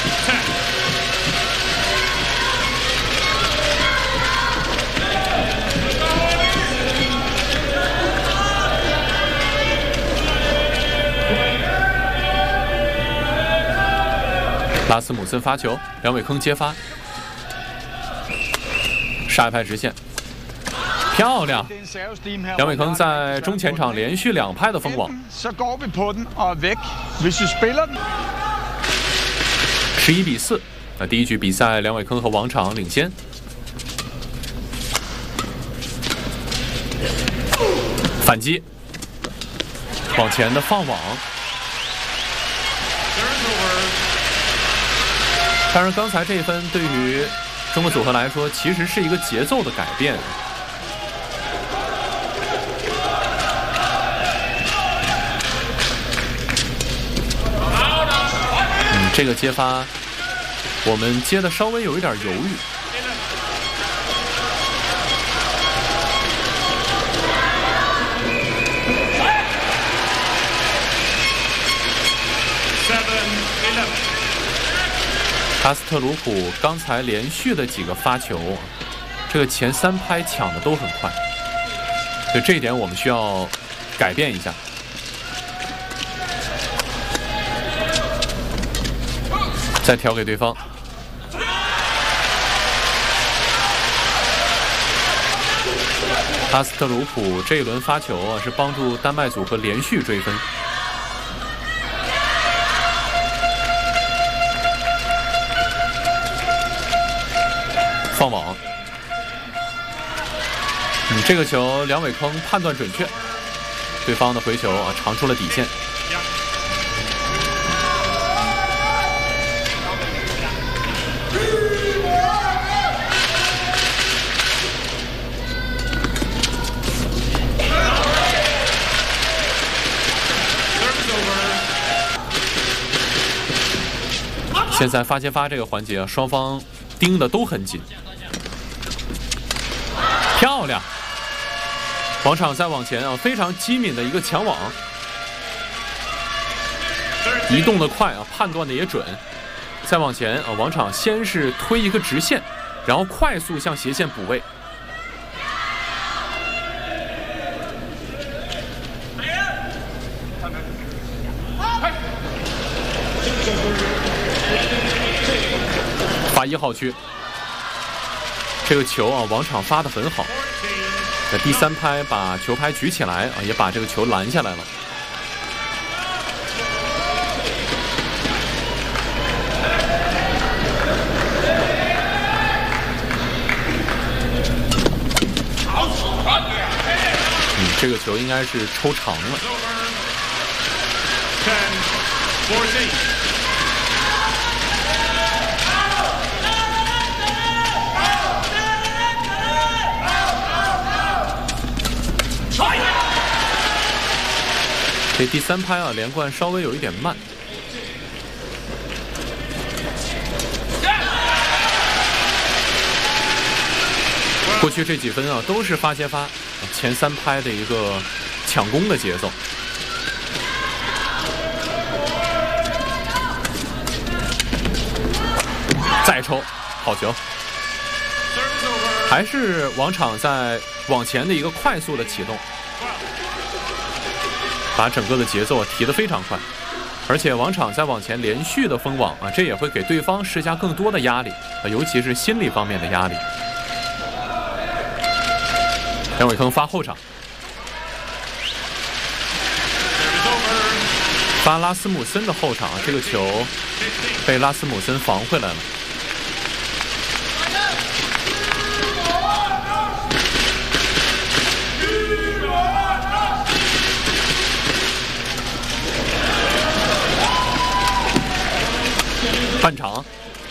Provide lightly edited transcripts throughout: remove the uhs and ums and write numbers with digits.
拉斯姆森发球，梁伟铿接发，杀一拍直线，漂亮！梁伟铿在中前场连续2拍的封网。11-4，那第一局比赛，梁伟铿和王昶领先。反击，往前的放网。当然，刚才这一分对于中国组合来说，其实是一个节奏的改变。这个接发，我们接的稍微有一点犹豫。卡斯特鲁普刚才连续的几个发球，这个前3拍抢的都很快，所以这一点我们需要改变一下。再调给对方。卡斯特鲁普这一轮发球啊，是帮助丹麦组合连续追分。放网，这个球梁伟铿判断准确，对方的回球啊长出了底线。现在发接发这个环节啊，双方盯的都很紧。漂亮！王昶再往前啊，非常机敏的一个抢网，移动的快啊，判断的也准。再往前啊，王昶先是推一个直线，然后快速向斜线补位。发1号区。这个球啊，王昶发得很好。在第3拍把球拍举起来啊，也把这个球拦下来了。这个球应该是抽长了。这第3拍啊，连贯稍微有一点慢。过去这几分啊，都是发接发，前3拍的一个抢攻的节奏。再抽，好球！还是王昶在往前的一个快速的启动。把整个的节奏提得非常快，而且王昶在往前连续的封网啊，这也会给对方施加更多的压力啊，尤其是心理方面的压力。梁伟铿发后场，发拉斯姆森的后场，这个球被拉斯姆森防回来了。半场，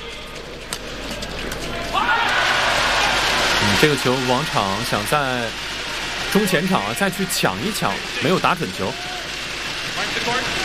这个球王昶想在中前场再去抢一抢，没有打准球。